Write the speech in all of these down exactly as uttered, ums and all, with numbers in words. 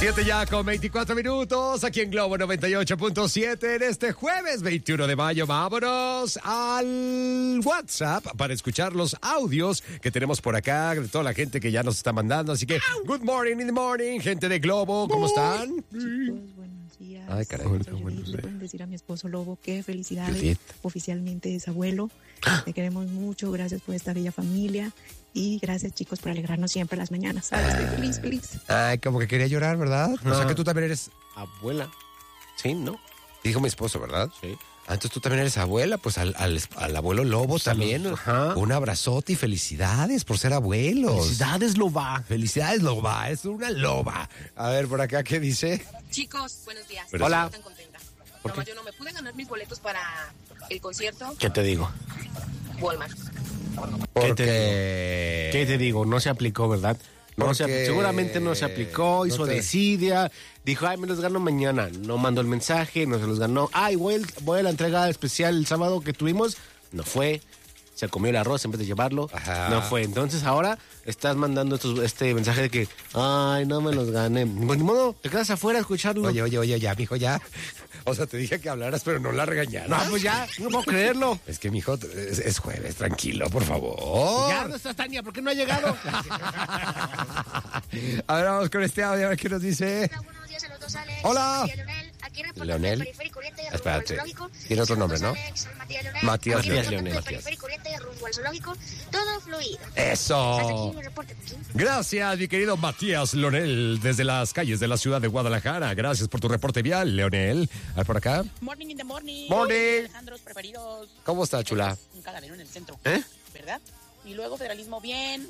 siete ya con veinticuatro minutos, aquí en Globo noventa y ocho punto siete en este jueves veintiuno de mayo. Vámonos al WhatsApp para escuchar los audios que tenemos por acá de toda la gente que ya nos está mandando. Así que, good morning in the morning, gente de Globo, ¿cómo están? Chicos, buenos días. Ay, caray. Soy Judith. Le pueden decir a mi esposo Lobo que felicidades. Judith. Oficialmente es abuelo. Te queremos mucho. Gracias por esta bella familia. Y gracias, chicos, por alegrarnos siempre las mañanas. Ay, estoy feliz, feliz. Ay, como que quería llorar, ¿verdad? No. O sea que tú también eres... Abuela. Sí, ¿no? Dijo mi esposo, ¿verdad? Sí. Ah, entonces tú también eres abuela, pues al, al, al abuelo Lobo también. Ajá. Un abrazote y felicidades por ser abuelos. Felicidades, Loba. Felicidades, Loba. Es una loba. A ver, por acá, ¿qué dice? Chicos, buenos días. Pero Hola. Estoy tan contenta. Nomás yo no me pude ganar mis boletos para el concierto ¿Qué te digo? Walmart. Porque... ¿Qué te digo? No se aplicó, ¿verdad? No se, Porque- seguramente no se aplicó, hizo no te- desidia, dijo, ay, me los gano mañana. No mandó el mensaje, no se los ganó. Ay, voy, el- voy a la entrega especial el sábado que tuvimos. No fue. Se comió el arroz en vez de llevarlo. Ajá. No fue. Entonces ahora estás mandando estos- este mensaje de que, ay, no me los gané. Pues, ni modo, te quedas afuera a escucharlo. Oye, oye, oye, ya, mijo, ya. O sea, te dije que hablaras, pero no la regañaras. No, pues ya, no puedo creerlo. Es que, mijo, es, es jueves, tranquilo, por favor. Ya no estás, Tania, ¿por qué no ha llegado? A ver, vamos con este audio, a ver qué nos dice. Hola, buenos días a los dos, Alex. Hola. Soy Leonel, aquí reportando Leonel. del Periférico Oriente y rumbo Espérate. al zoológico. Tiene otro nombre, Saludos, ¿no? Alex, soy Matías Leonel. Matías Aquí Leonel. reportando del Matías. Periférico Oriente y rumbo al zoológico. Todo fluido. Hasta Eso. aquí mi reporte. Gracias, mi querido Matías Leonel, desde las calles de la ciudad de Guadalajara. Gracias por tu reporte vial, Leonel. A ver, por acá. Morning in the morning. Morning. Alejandros preferidos. ¿Cómo está, chula? Un cagadero en el centro. ¿Eh? ¿Verdad? Y luego federalismo bien.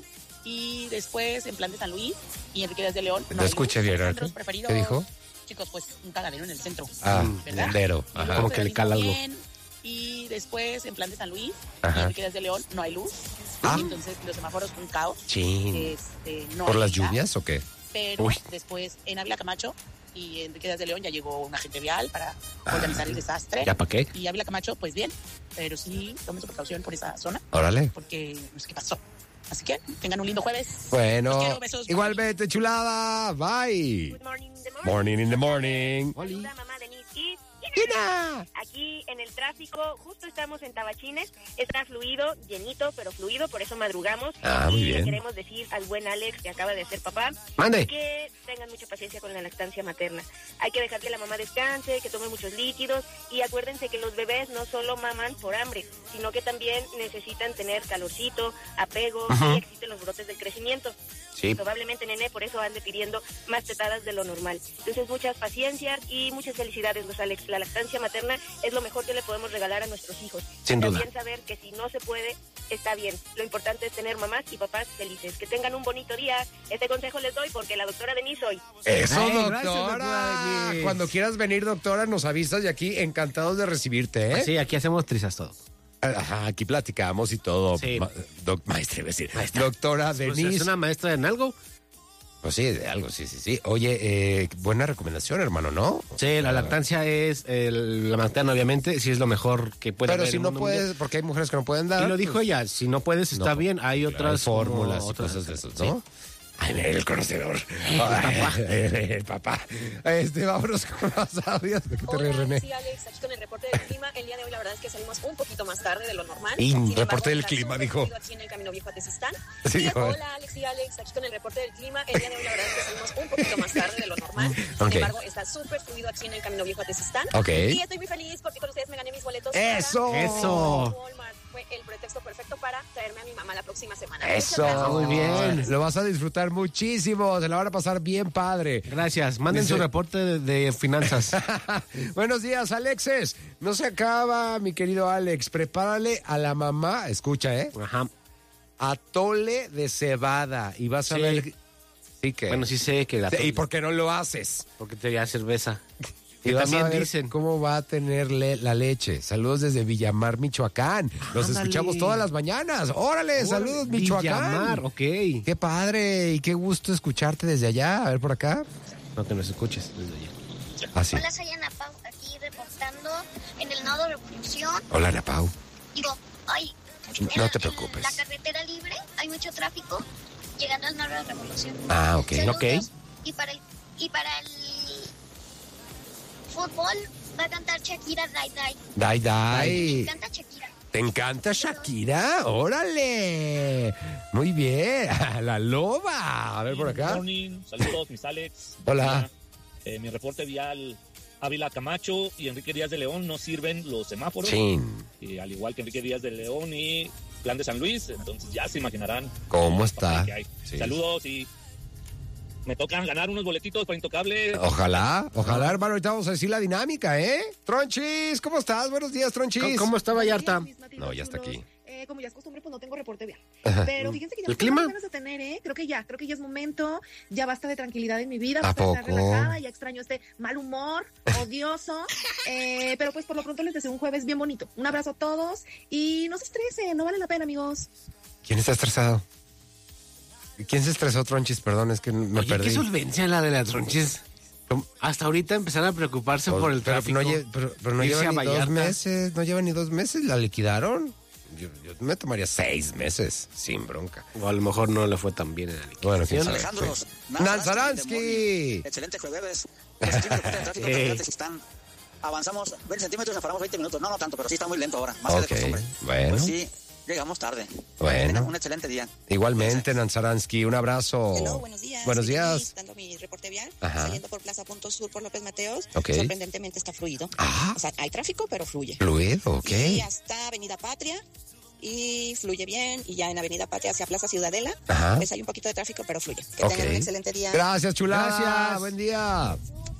Y después en plan de San Luis y Enrique Díaz de León. No escuché bien, Alejandros ¿qué? preferidos. ¿Qué dijo? Chicos, pues un cagadero en el centro. Ah, ¿verdad? lendero. Y Ajá. luego Como que le cala algo. federalismo bien, y después en plan de San Luis Ajá. y Enrique Díaz de León no hay luz. Ah. Entonces los semáforos un caos. Chin. Este, no ¿Por hay las vida. lluvias o qué? Pero Uy. después en Ávila Camacho y Enrique Díaz de León ya llegó un agente vial para organizar el desastre. ¿Ya para qué? Y Ávila Camacho, pues bien, pero sí tomen su precaución por esa zona Órale. porque no sé qué pasó. Así que tengan un lindo jueves. Bueno, Los quiero, besos. igualmente, chulada. Bye. Good morning in the morning. Morning in the morning. Saluda mamá Denise y Tina. aquí en el tráfico, justo estamos en Tabachines, está fluido, llenito, pero fluido, por eso madrugamos. Ah, muy y bien. le queremos decir al buen Alex, que acaba de ser papá, Mande. que tengan mucha paciencia con la lactancia materna. Hay que dejar que la mamá descanse, que tome muchos líquidos, y acuérdense que los bebés no solo maman por hambre, sino que también necesitan tener calorcito, apego, y existen los brotes del crecimiento. Sí. Probablemente, nene, por eso ande pidiendo más tetadas de lo normal. Entonces, muchas paciencias y muchas felicidades, los Alex. La lactancia materna es lo mejor que le podemos regalar a nuestros hijos. Sin duda. También saber que si no se puede, está bien. Lo importante es tener mamás y papás felices. Que tengan un bonito día. Este consejo les doy porque la doctora Denise soy. Eso, Ay, doctora. gracias, doctora Denise. Cuando quieras venir, doctora, nos avisas y aquí encantados de recibirte, ¿eh? Sí, aquí hacemos trizas todo. Ajá, aquí platicamos y todo. Sí. Ma- doc- maestra, iba a decir. Maestra. Doctora Pues, Denise. ¿es una maestra en algo? Pues sí, de algo, sí, sí, sí. Oye, eh, buena recomendación, hermano, ¿no? Sí, la lactancia es el- la materna, obviamente, sí es lo mejor que puede Pero haber si en no el mundo mundial. puedes, porque hay mujeres que no pueden dar. Y lo dijo pues, ella, si no puedes, está no. bien. Hay otras Hay fórmulas como y otras- cosas de esos, Sí. ¿no? Ay, mira, el conocedor. Ay, el papá. Este, vámonos con más audios. ¿De qué te ríes, René? sí, Alex, aquí con el reporte del clima. El día de hoy la verdad es que salimos un poquito más tarde de lo normal. Y Sin embargo, reporte del está clima, súper dijo. fluido aquí en el Camino Viejo a Tezistán. Sí, Y, joder. hola, Alex y Alex, aquí con el reporte del clima. El día de hoy la verdad es que salimos un poquito más tarde de lo normal. Sin Ok. embargo, está súper fluido aquí en el Camino Viejo a Tezistán. Ok. Y estoy muy feliz porque con ustedes me gané mis boletos. ¡Eso! para- ¡Eso! Walmart. Fue el pretexto perfecto para traerme a mi mamá la próxima semana. Eso, Muchas gracias. muy bien. Lo vas a disfrutar muchísimo. Se la van a pasar bien padre. Gracias. Manden Dice- su reporte de, de finanzas. Buenos días, Alexes. No se acaba, mi querido Alex. Prepárale a la mamá, escucha, ¿eh? Ajá. Atole de cebada. Y vas a Sí. ver. Sí, que. Bueno, sí sé que la... ¿Y por qué no lo haces? Porque te da cerveza. Y Y vas también a ver dicen... cómo va a tener le- la leche. Saludos desde Villamar, Michoacán. Los Ándale. escuchamos todas las mañanas. Órale, saludos, Michoacán. Villamar, ok. Qué padre y qué gusto escucharte desde allá. A ver por acá. No que nos escuches desde allá. Así. Hola, soy Ana Pau, aquí reportando en el Nodo Revolución. Hola, Ana Pau. Digo, ay, No en la- te en preocupes. la carretera libre hay mucho tráfico llegando al Nodo Revolución. Ah, ok. Saludos. ok. Y para el Y para el fútbol va a cantar Shakira, Dai Dai. Dai, Me dai. encanta Shakira. ¿Te encanta Shakira? ¡Órale! Muy bien. La loba. A ver por acá. Good morning, saludos, mis Alex. Hola. Eh, mi reporte vial, Ávila Camacho y Enrique Díaz de León no sirven los semáforos. Chin. Y al igual que Enrique Díaz de León y Plan de San Luis, entonces ya se imaginarán ¿Cómo está? que hay. Sí. Saludos y me tocan ganar unos boletitos para Intocable. Ojalá, ojalá, hermano. Ahorita vamos a decir la dinámica, ¿eh? Tronchis, ¿cómo estás? Buenos días, Tronchis. ¿Cómo, cómo está Vallarta? No, ya está aquí. Eh, como ya es costumbre, pues no tengo reporte vial. Ajá. Pero fíjense que ya ¿El me tengo clima? ganas de tener, ¿eh? Creo que ya, creo que ya es momento. Ya basta de tranquilidad en mi vida. ¿A Basta de estar poco? relajada. Ya extraño este mal humor, odioso. Eh, pero pues por lo pronto les deseo un jueves bien bonito. Un abrazo a todos. Y no se estresen, no vale la pena, amigos. ¿Quién está estresado? ¿Quién se estresó, Tronchis? Perdón, es que me Oye, perdí. qué solvencia la de la Tronchis. Hasta ahorita empezaron a preocuparse por el pero, tráfico. no, lle- pero, pero no Irse lleva a ni dos Vallarta. meses. No lleva ni dos meses. ¿La liquidaron? Yo, yo me tomaría seis meses sin bronca. O a lo mejor no le fue tan bien en la liquidación. Bueno, quién sabe. Alejandro, Sí. Nanzaransky. Nanzaransky. Excelente jueves. Pues, sí, me gusta el tráfico, pero Ey. fíjate si están. Avanzamos veinte centímetros, nos paramos veinte minutos. No, no tanto, pero sí está muy lento ahora. Más que Ok, de costumbre. bueno. Pues sí, llegamos tarde. Bueno. Tengan un excelente día. Igualmente, Nanzaransky, un abrazo. Hello, buenos días. Buenos Estoy días. aquí dando mi reporte vial, Ajá. saliendo por Plaza Punto Sur por López Mateos. Ok. Sorprendentemente está fluido. Ah. O sea, hay tráfico, pero fluye. Fluido, ok. Y hasta Avenida Patria y fluye bien. Y ya en Avenida Patria hacia Plaza Ciudadela, Ajá. pues hay un poquito de tráfico, pero fluye. Que Ok. tengan un excelente día. Gracias, chula. Gracias. Buen día.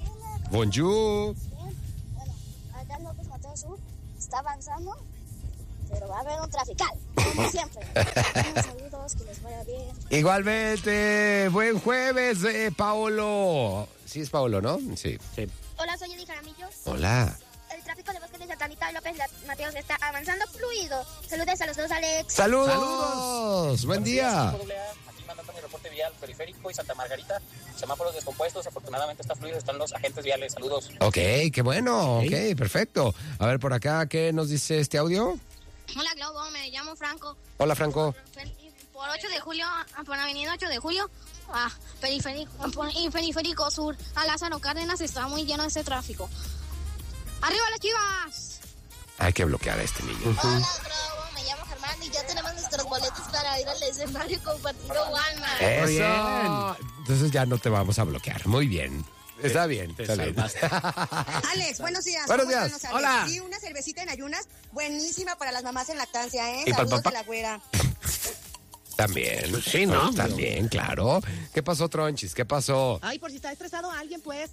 Bonjour. Acá en López Mateo Sur está avanzando, pero va a haber un trafical, como siempre. Saludos, que les vaya bien. Igualmente. Buen jueves, eh, Paolo. Sí, es Paolo, ¿no? Sí. Sí. Hola, soy Eddie Jaramillo. Hola. El tráfico de Bosque de Santa Anita y López Mateos está avanzando fluido. Saludos a los dos, Alex. Saludos. Saludos. Buen día. Aquí mandando mi reporte vial, Periférico y Santa Margarita. Semáforos descompuestos, afortunadamente está fluido, están los agentes viales. Saludos. Ok, qué bueno. Ok. Ok, perfecto. A ver, por acá, ¿qué nos dice este audio? Hola, Globo, me llamo Franco. Hola, Franco. Por ocho de julio, por avenida ocho de julio, ah, periférico, por- y periférico sur, a Lázaro Cárdenas está muy lleno de ese tráfico. ¡Arriba las Chivas! Hay que bloquear a este niño. Hola, Globo, me llamo Germán y ya tenemos nuestros boletos para ir al escenario compartido Walmart. Eso. bien. Entonces ya no te vamos a bloquear. Muy bien. Está bien. te Está bien. salvaste. Alex, buenos días. Buenos ¿Cómo días. están los Hola. Alex? Sí, una cervecita en ayunas, buenísima para las mamás en lactancia, ¿eh? ¿Y pa'l Saludos papá? de la güera. También. Pues sí, ¿no? También, claro. ¿Qué pasó, Tronchis? ¿Qué pasó? Ay, por si está estresado alguien, pues.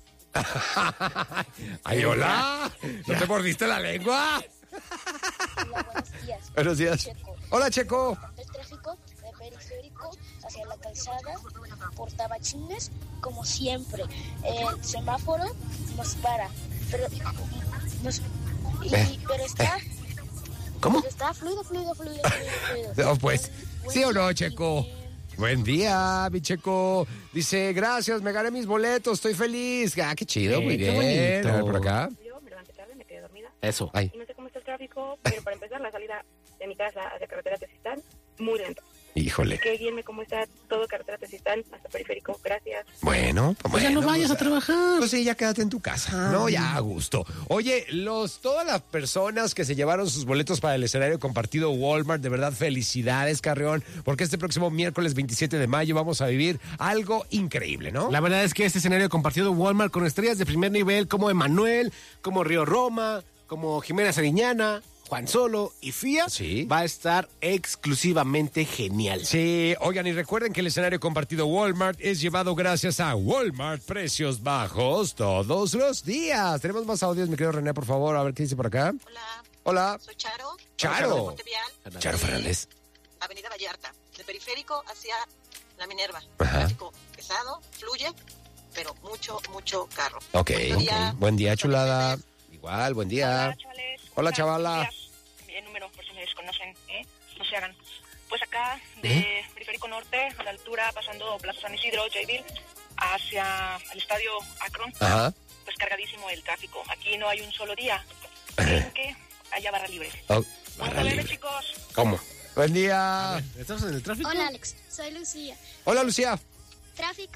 Ay, hola. ¿No te mordiste la lengua? Hola, buenos días. Buenos días. Checo. Hola, Checo. El tráfico de periférico hacia la calzada por Tabachines, como siempre. El semáforo nos para, pero, nos, y- Eh, pero está, ¿Cómo? pero está fluido, fluido, fluido, fluido, fluido. No, pues, ¿sí o no, Checo? Buen día, mi Checo. Dice, gracias, me gané mis boletos, estoy feliz. Ah, qué chido, Eh, muy qué bien. bonito. A ver, por acá. Yo me levanté tarde, me quedé dormida Eso. Ay. y no sé cómo está el tráfico, pero para empezar la salida de mi casa hacia carretera Tezistán, muy lento. Híjole. Que guíenme cómo está todo carretera Tezistán hasta periférico, gracias. Bueno, pues Pues ya bueno, no vayas pues, a trabajar. Pues sí, ya quédate en tu casa. No, ya a gusto. Oye, los, todas las personas que se llevaron sus boletos para el escenario compartido Walmart, de verdad, felicidades, Carreón, porque este próximo miércoles veintisiete de mayo vamos a vivir algo increíble, ¿no? La verdad es que este escenario compartido Walmart con estrellas de primer nivel como Emanuel, como Río Roma, como Jimena Sariñana, Juan Solo y Fía, Sí. va a estar exclusivamente genial. Sí, oigan, y recuerden que el escenario compartido Walmart es llevado gracias a Walmart, precios bajos todos los días. Tenemos más audios, mi querido René, por favor, a ver qué dice por acá. Hola, Hola, soy Charo. Charo. Reporte vial, Charo Fernández. Avenida Vallarta, de periférico hacia la Minerva. Ajá. Tráfico pesado, fluye, pero mucho, mucho carro. Ok, Buen día. ok. Buen día, chulada. Igual, buen día. chavales. Hola, chavala. El número, por si me desconocen, ¿eh? No se hagan. Pues acá, de ¿Eh? Periférico Norte, a la altura, pasando Plaza San Isidro, Jayville, hacia el Estadio Akron, Ajá. pues cargadísimo el tráfico. Aquí no hay un solo día en que haya barra libre. Oh, Buenas barra tardes, libre. chicos. ¿Cómo? Buen día. ¿Estamos en el tráfico? Hola, Alex, soy Lucía. Hola, Lucía. Tráfico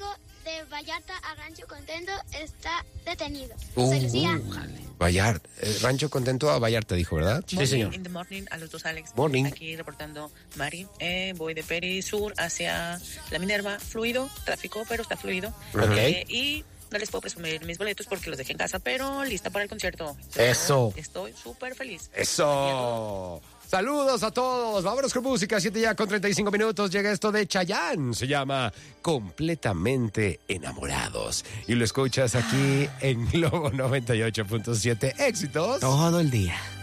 de Vallarta a Rancho Contento está detenido. Uh, Soy Lucía. Vallarta, eh, Rancho Contento a Vallarta, dijo, ¿verdad? Sí, señor. In the morning, a los dos Alex. Morning. Aquí reportando Mari. Eh, voy de Peri Sur hacia la Minerva. Fluido, tráfico, pero está fluido. Ok. Eh, y no les puedo presumir mis boletos porque los dejé en casa, pero lista para el concierto. Eso. Estoy súper feliz. Eso. Saludos a todos. Vámonos con música. Siete ya con treinta y cinco minutos. Llega esto de Chayanne. Se llama Completamente Enamorados. Y lo escuchas aquí en Globo noventa y ocho punto siete. Éxitos. Todo el día.